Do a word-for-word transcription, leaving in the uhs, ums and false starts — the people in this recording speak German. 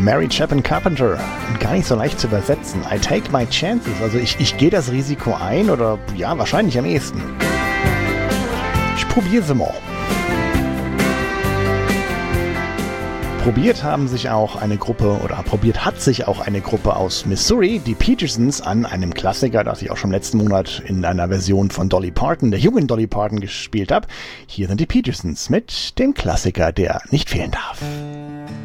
Mary Chapin Carpenter. Und gar nicht so leicht zu übersetzen. I take my chances. Also ich, ich gehe das Risiko ein oder ja, wahrscheinlich am ehesten. Ich probiere sie mal. Probiert haben sich auch eine Gruppe, oder probiert hat sich auch eine Gruppe aus Missouri, die Petersons, an einem Klassiker, das ich auch schon letzten Monat in einer Version von Dolly Parton, der jungen Dolly Parton, gespielt habe. Hier sind die Petersons mit dem Klassiker, der nicht fehlen darf.